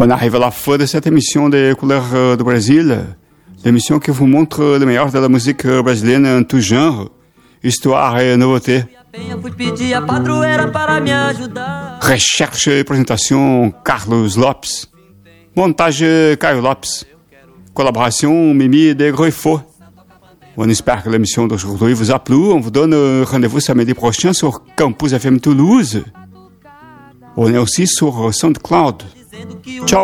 On arrive à la fin de cette émission des Couleurs du Brésil, l'émission qui vous montre le meilleur de la musique brésilienne en tout genre, histoire et nouveauté. Recherche et présentation Carlos Lopes. Montage Caio Lopes. Collaboration Mimi de Groifo. On espère que l'émission d'aujourd'hui vous a plu. On vous donne rendez-vous samedi prochain sur Campus FM Toulouse. On est aussi sur SoundCloud. Ciao.